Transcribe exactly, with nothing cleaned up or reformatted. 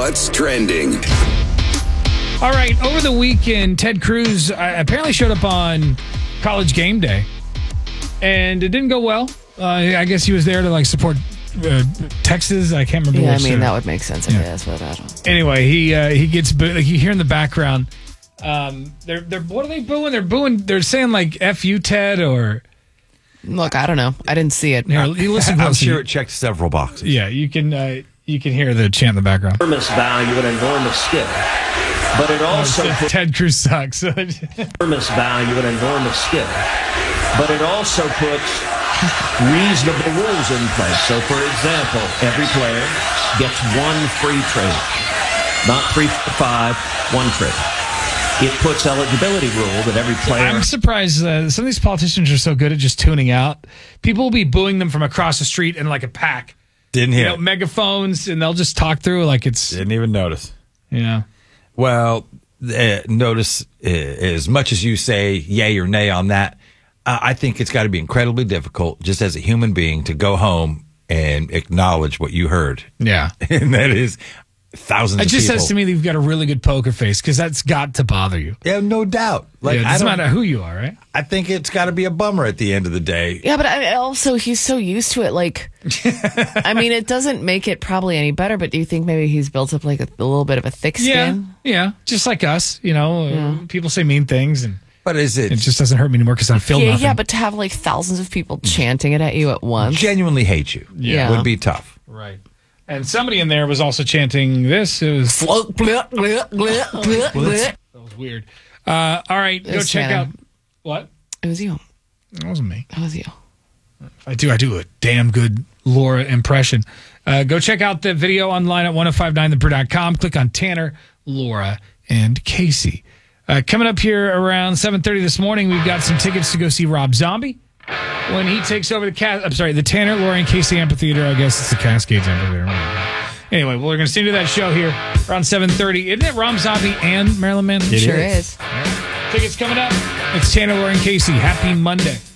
What's trending? All right, over the weekend, Ted Cruz uh, apparently showed up on College Game Day, and it didn't go well. Uh, I guess he was there to like support uh, Texas. I can't remember. Yeah, I which, mean uh, that would make sense. I yeah. guess, but I don't. Anyway, he uh, he gets boo- like you hear in the background. Um, they're they're what are they booing? They're booing. They're saying like "F you, Ted," or Look, I don't know. I didn't see it. here, you listen I'm closely. sure it checked several boxes. Yeah, you can uh, you can hear the chant in the background. Enormous value and enormous skill, but it also puts Ted Cruz sucks. enormous value and enormous skill, but it also puts reasonable rules in place. So, for example, every player gets one free trade, not three for five, one trade. It puts eligibility rule that every player. I'm surprised uh, some of these politicians are so good at just tuning out. People will be booing them from across the street in like a pack. Didn't You hear. know, megaphones, and they'll just talk through like it's, Didn't even notice. you know. Well, uh, notice uh, as much as you say yay or nay on that, uh, I think it's got to be incredibly difficult just as a human being to go home and acknowledge what you heard. Yeah. And that is thousands It of just people. says to me that you've got a really good poker face because that's got to bother you. Yeah, no doubt. Like, Yeah, it I, doesn't don't- matter who you are, right? I think it's got to be a bummer at the end of the day. Yeah, but I, also he's so used to it. Like, I mean, it doesn't make it probably any better. But do you think maybe he's built up like a, a little bit of a thick Yeah. skin? Yeah. Just like us, you know, uh, people say mean things and But is it, it just doesn't hurt me anymore because I feel Yeah, nothing. yeah. But to have like thousands of people chanting it at you at once. genuinely hate you? Yeah. Would be tough. Right. And somebody in there was also chanting this. It was, Bleh, bleh, bleh, bleh, bleh. that was weird. Uh, all right. Go It's check Shannon. out. What? It was you. It wasn't me. It was you. I do. I do a damn good Laura impression. Uh, go check out the video online at ten fifty-nine the brew dot com. Click on Tanner, Laura, and Casey. Uh, coming up here around seven thirty this morning, we've got some tickets to go see Rob Zombie when he takes over the cast. I'm sorry, the Tanner, Laura, and Casey Amphitheater. I guess it's the Cascades Amphitheater. Anyway, well, we're going to see to that show here around seven thirty. Isn't it Rob Zombie and Marilyn Manson? Sure is. Tickets coming up. It's Tanner, Laura, and Casey. Happy Monday.